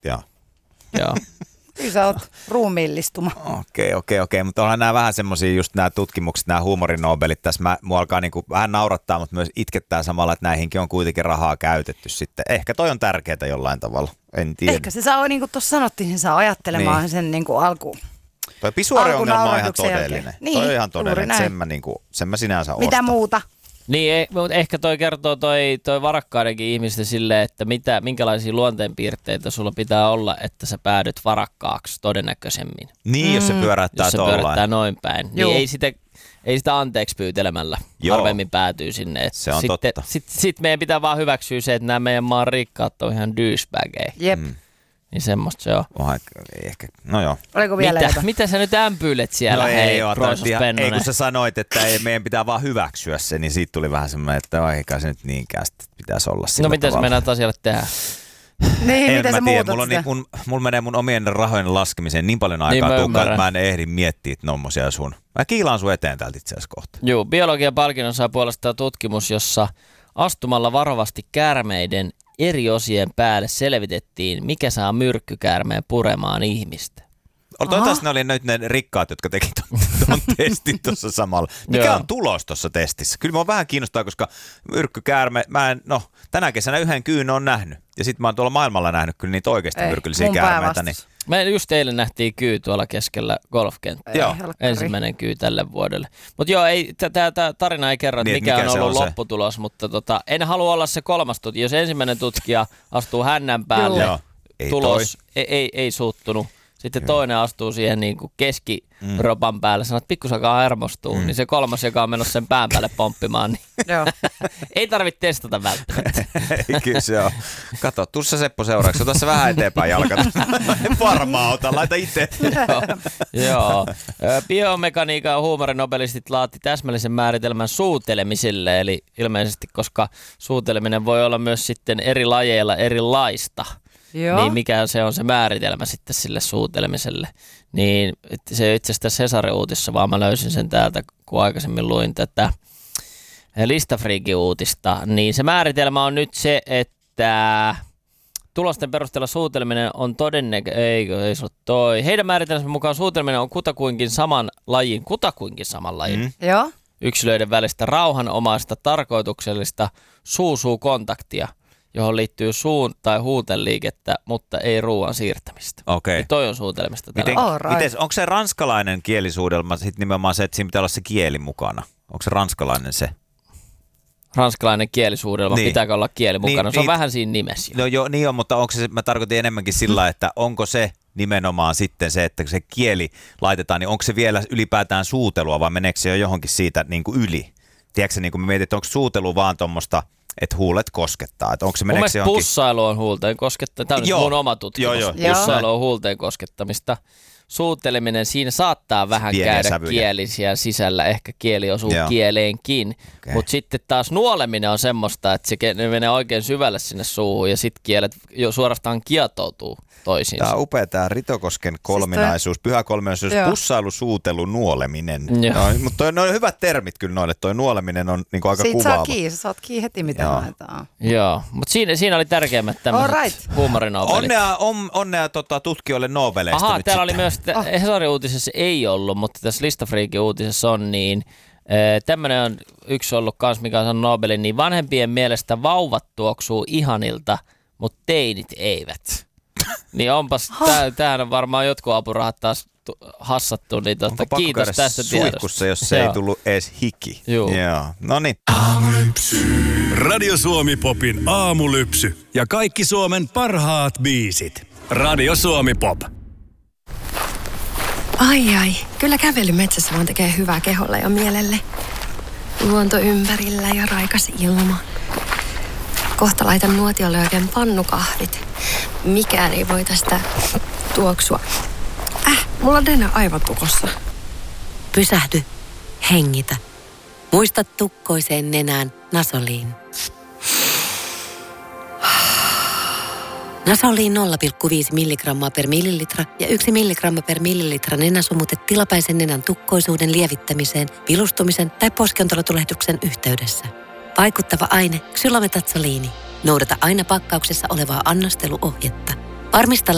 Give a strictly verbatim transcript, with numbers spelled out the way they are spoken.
Joo. Joo. Kyllä sä oot ruumiillistuma. Okei, okei, okei. Mutta onhan nämä vähän semmoisia just nämä tutkimukset, nämä huumorinobelit. Tässä mä, mua alkaa niinku vähän naurattaa, mutta myös itkettää samalla, että näihinkin on kuitenkin rahaa käytetty sitten. Ehkä toi on tärkeää jollain tavalla. En tiedä. Ehkä se saa, niin kuin tuossa sanottiin, sen saa ajattelemaan Niin. sen niin kuin alkuun. Toi pisuariongelma on ihan todellinen. Jälkeen. Niin, toi on ihan todellinen, juuri sen mä, niinku, sen mä sinänsä Mitä ostan. muuta? Niin, eh, mutta ehkä toi kertoo toi, toi varakkaidenkin ihmisten silleen, että mitä, minkälaisia luonteenpiirteitä sulla pitää olla, että sä päädyt varakkaaksi todennäköisemmin. Niin, jos se pyöräyttää Jos se tollain. pyörättää noin päin. Niin ei sitä, ei sitä anteeksi pyytelemällä Joo. harvemmin päätyy sinne. Et Se on sitten, totta. Sitten sit meidän pitää vaan hyväksyä se, että nämä meidän maan rikkaat on ihan douchebageja. Jep. Mm. Niin semmoista se on. Oha, ehkä, no joo. Oliko vielä Mitä, jotain? mitä sä nyt ämpyilet siellä, No ei, hei, joo, Proisos ihan- ei Pennonen? kun sä sanoit, että ei, meidän pitää vaan hyväksyä se, niin siitä tuli vähän semmoinen, että eikä se nyt niinkään sitten pitäisi olla sillä No mitä sä tavalla. meinaat asialle tehdä? Niin, En miten mä sä tiedä, muutat mulla, on sitä? niin, mun, mulla menee mun omien rahojen laskemiseen niin paljon aikaa, Niin, mä niin ymmärrän. että mä en ehdi miettiä tommosia sun. Mä kiilaan sun eteen täältä itse asiassa kohta. Joo, biologian palkinnon sai puolestaan tutkimus, jossa astumalla varovasti käärmeiden eri osien päälle selvitettiin, mikä saa myrkkykäärmeen puremaan ihmistä. Toivottavasti ne oli nyt ne rikkaat, jotka teki ton, ton testin tuossa samalla. Mikä Joo. on tulos tuossa testissä? Kyllä mua vähän kiinnostaa, koska myrkkykäärme, mä en, no tänä kesänä yhden kyyn on nähnyt. Ja sit mä oon tuolla maailmalla nähnyt kyllä niitä oikeasti Ei, myrkyllisiä mun käärmeitä. Niin, päävastus. Me just eilen nähtiin kyy tuolla keskellä golfkenttää. Joo. helkkari. Ensimmäinen kyy tälle vuodelle. Mutta joo, ei, tämä tarina ei kerro, että Niin, mikä, mikä on se ollut on se? lopputulos, mutta tota, en halua olla se kolmas tutkija. Jos ensimmäinen tutkija astuu hännän päälle, Joo. Ei tulos ei, ei, ei suuttunut. Sitten toinen astuu siihen niin kuin keskiropan päälle, sanoo, että pikkusakaan hermostuu, mm. niin se kolmas, joka on menossa sen pään päälle pomppimaan, niin Joo. ei tarvitse testata välttämättä. Ei, kyllä se on. Kato, tuossa Seppo seuraavaksi. Ota se vähän eteenpäin jalka. Varmaan ota, laita itse. Joo. Joo. Ö, Biomekaniikan ja huumorinobelistit laatti täsmällisen määritelmän suutelemiselle, eli ilmeisesti, koska suuteleminen voi olla myös sitten eri lajeilla erilaista. Joo. Niin mikä se on se määritelmä sitten sille suutelemiselle. Niin se itse asiassa Hesarin uutissa, vaan mä löysin sen täältä, kun aikaisemmin luin tätä Listafreakin uutista. Niin se määritelmä on nyt se, että tulosten perusteella suuteleminen on todennäköisesti, eikö, ei se ole toi. Heidän määritelmänsä mukaan suuteleminen on kutakuinkin saman lajin, kutakuinkin saman lajin. Mm. Joo. Yksilöiden välistä rauhanomaista tarkoituksellista suu-suu-kontaktia, johon liittyy suun tai huutenliikettä, mutta ei ruoan siirtämistä. Okei. Ja toi on suutelemista. Miten, All right. mites, onko se ranskalainen kielisuudelma sitten nimenomaan se, että siinä pitää olla se kieli mukana? Onko se ranskalainen se? Ranskalainen kielisuudelma, Niin. pitääkö olla kieli mukana? Niin, Se on niin. vähän siinä nimessä. No joo, niin on, mutta onko se, mä tarkoitin enemmänkin sillä, että onko se nimenomaan sitten se, että se kieli laitetaan, niin onko se vielä ylipäätään suutelua vai meneekö se jo johonkin siitä niin kuin yli? Tiedätkö niin kuin me mietin, että onko suutelu vaan tuommoista, että huulet koskettaa, että onko se Mun meneekö mielestä se johonkin? pussailu on huulteen koskettamista. Tämä on Joo. mun oma tutkimus. Joo, joo. Pussailu on huulteen koskettamista. Suuteleminen, siinä saattaa vähän Pieniä käydä sävyjä. kieli siellä sisällä, ehkä kieli osuu Joo. kieleenkin, Okei. mutta sitten taas nuoleminen on semmoista, että se ke- ne menee oikein syvälle sinne suuhun ja sitten kielet jo suorastaan kietoutuu toisiinsa. Tämä on upea tämä Ritokosken kolminaisuus, pyhä kolminaisuus, Joo. pussailu, suutelu, nuoleminen. Joo. No, mutta toi, ne on hyvät termit kyllä noille, toi nuoleminen on niin kuin aika Siitä kuvaava. saa kiinni, sä saat kiinni heti mitä Joo. haetaan. Joo, mutta siinä, siinä oli tärkeimmät All tämmöiset right. huumorinobelit. Onnea, on, onnea tota, tutkijoille Nobeleista Ahaa, nyt täällä oli sitten. myös, että Oh. Hesarin uutisessa ei ollut, mutta tässä Listafreakin uutisessa on, niin tämmöinen on yksi ollut kans, mikä on saanut Nobelin, niin vanhempien mielestä vauvat tuoksuu ihanilta, mutta teinit eivät. Niin onpas, tää, tämähän on varmaan jotkut apurahat taas tu- hassattu, niin Onko totta, pakko kiitos käydä tästä suihkussa, tiedosta. jos se ei Joo. tullut edes hiki. Juu. Joo. No niin. Radio Suomi Popin aamulypsy ja kaikki Suomen parhaat biisit. Radio Suomi Pop. Ai ai, kyllä kävely metsässä vaan tekee hyvää keholle ja mielelle. Luonto ympärillä ja raikas ilma. Kohta laitan nuotiolle oikein pannukahvit. Mikään ei voi tästä tuoksua. Äh, mulla on Dena aivan tukossa. Pysähdy. Hengitä. Muista tukkoiseen nenään Nasoliin. Nasoliin nolla pilkku viisi milligrammaa per millilitra ja yksi milligramma per millilitra nenäsumute tilapäisen nenän tukkoisuuden lievittämiseen, vilustumisen tai poskiontelotulehduksen yhteydessä. Vaikuttava aine ksylometatsoliini. Noudata aina pakkauksessa olevaa annosteluohjetta. Varmista